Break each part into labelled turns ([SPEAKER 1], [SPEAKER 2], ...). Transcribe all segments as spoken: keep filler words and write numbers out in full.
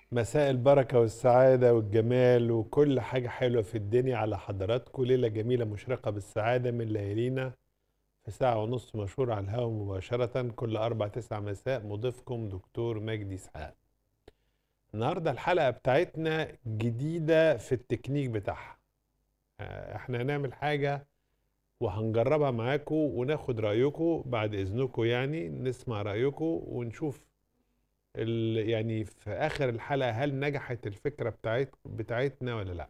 [SPEAKER 1] مساء البركة والسعادة والجمال وكل حاجة حلوة في الدنيا على حضراتكم. ليلة جميلة مشرقة بالسعادة من ليالينا في ساعة ونص مشهور على الهواء مباشرة كل أربع تسع مساء. مضيفكم دكتور مجدي إسحاق. النهاردة الحلقة بتاعتنا جديدة في التكنيك بتاعها. آه، احنا هنعمل حاجة وهنجربها معاكم وناخد رأيكم بعد إذنكم، يعني نسمع رأيكم ونشوف ال- يعني في اخر الحلقة هل نجحت الفكرة بتاعت بتاعتنا ولا لا.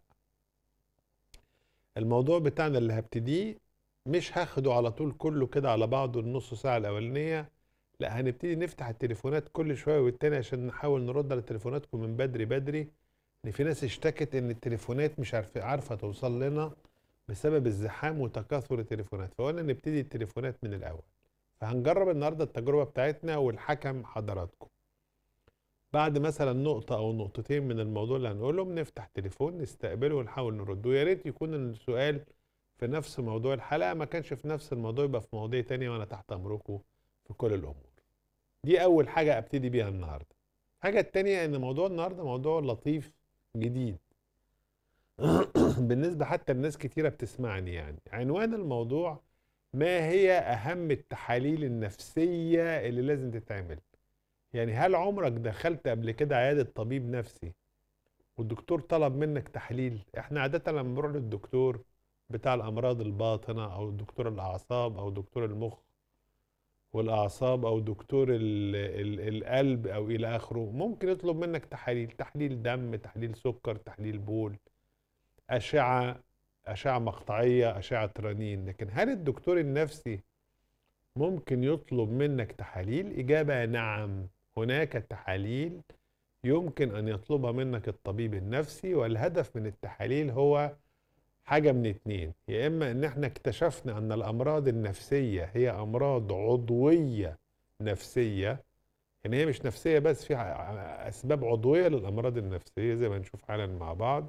[SPEAKER 1] الموضوع بتاعنا اللي هبتديه مش هاخده على طول كله كده على بعضه النص ساعة الاولانية، لا هنبتدي نفتح التليفونات كل شوية والتاني عشان نحاول نرد على تليفوناتكم من بدري بدري. ان في ناس اشتكت ان التليفونات مش عارفة عارفة توصل لنا بسبب الزحام وتكاثر التليفونات، فقلنا نبتدي التليفونات من الاول. فهنجرب النهاردة التجربة بتاعتنا والحكم حضراتكم. بعد مثلا نقطة أو نقطتين من الموضوع اللي هنقولهم نفتح تليفون نستقبله ونحاول نرده. يا ريت يكون السؤال في نفس موضوع الحلقة، ما كانش في نفس الموضوع يبقى في مواضيع تانية وأنا تحت أمركم في كل الأمور. دي أول حاجة أبتدي بيها النهاردة. الحاجة التانية إن موضوع النهاردة موضوع لطيف جديد بالنسبة حتى لناس كتيرة بتسمعني. يعني عنوان الموضوع: ما هي أهم التحاليل النفسية اللي لازم تتعمل؟ يعني هل عمرك دخلت قبل كده عيادة طبيب نفسي والدكتور طلب منك تحليل؟ احنا عادة لما بنروح للدكتور بتاع الأمراض الباطنة أو دكتور الأعصاب أو دكتور المخ والأعصاب أو دكتور ال ال القلب أو إلى آخره، ممكن يطلب منك تحاليل، تحليل دم، تحليل سكر، تحليل بول، أشعة أشعة مقطعية، أشعة رنين. لكن هل الدكتور النفسي ممكن يطلب منك تحاليل؟ إجابة نعم، هناك تحاليل يمكن أن يطلبها منك الطبيب النفسي. والهدف من التحاليل هو حاجة من اتنين: يا إما إن احنا اكتشفنا أن الأمراض النفسية هي أمراض عضوية نفسية، يعني هي مش نفسية بس، في أسباب عضوية للأمراض النفسية زي ما نشوف حالا مع بعض.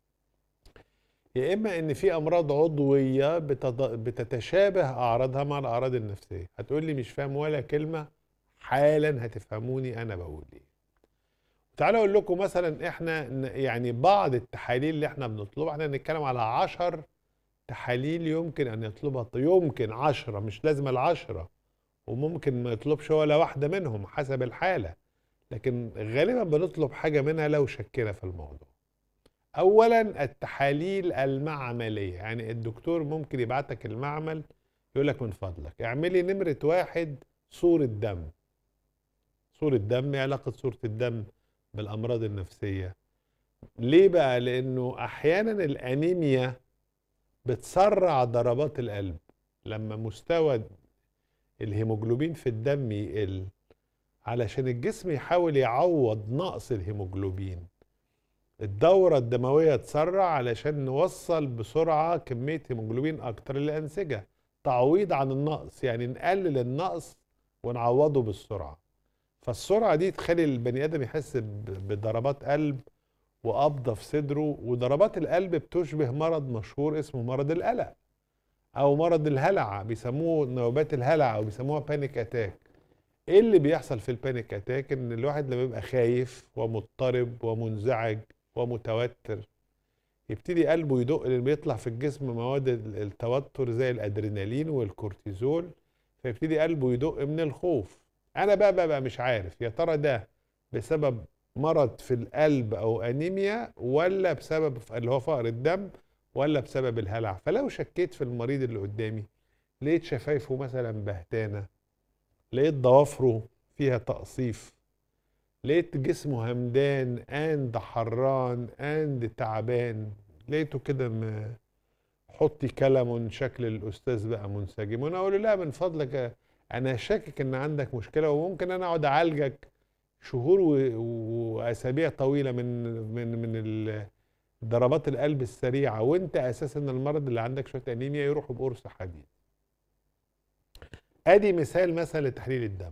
[SPEAKER 1] يا إما إن في أمراض عضوية بتتشابه أعراضها مع الأعراض النفسية. هتقول لي مش فاهم ولا كلمة، حالا هتفهموني أنا بقول إيه. تعالوا اقول لكم مثلا احنا يعني بعض التحاليل اللي احنا بنطلبها. احنا هنتكلم على عشر تحاليل يمكن ان يطلبها، يمكن عشرة، مش لازم العشرة، وممكن ما يطلبش ولا واحدة منهم حسب الحالة، لكن غالبا بنطلب حاجة منها لو شكينا في الموضوع. اولا التحاليل المعملية، يعني الدكتور ممكن يبعتك المعمل يقول لك من فضلك اعملي نمرة واحد صورة دم. صورة دم، ايه علاقة صورة الدم بالامراض النفسية؟ ليه بقى؟ لانه احيانا الانيميا بتسرع ضربات القلب. لما مستوى الهيموجلوبين في الدم يقل، علشان الجسم يحاول يعوض نقص الهيموجلوبين، الدورة الدموية تسرع علشان نوصل بسرعة كمية هيموجلوبين اكتر للانسجة، تعويض عن النقص، يعني نقلل النقص ونعوضه بالسرعة. فالسرعة دي تخلي البني ادم يحس بضربات قلب وقبضة في صدره. وضربات القلب بتشبه مرض مشهور اسمه مرض القلق او مرض الهلع، بيسموه نوبات الهلع او بيسموها بانيك اتاك. ايه اللي بيحصل في البانيك اتاك؟ ان الواحد لما يبقى خايف ومضطرب ومنزعج ومتوتر، يبتدي قلبه يدق، لان بيطلع في الجسم مواد التوتر زي الادرينالين والكورتيزول، فيبتدي قلبه يدق من الخوف. انا بقى بقى, بقى مش عارف يا ترى ده بسبب مرض في القلب او انيميا، ولا بسبب اللي هو فقر الدم، ولا بسبب الهلع. فلو شكيت في المريض اللي قدامي، لقيت شفايفه مثلا بهتانة، لقيت ضوافره فيها تقصيف، لقيت جسمه همدان اند حران اند تعبان، لقيته كده م- حطي كلام شكل الاستاذ بقى منسجم، وانا اقول له لا من فضلك انا شاكك ان عندك مشكله، وممكن انا اقعد اعالجك شهور و- واسابيع طويله من من من ال- ضربات القلب السريعه، وانت اساسا المرض اللي عندك شويه انيميا، يروحوا بقرص حديد. ادي مثال مثلا لتحليل الدم.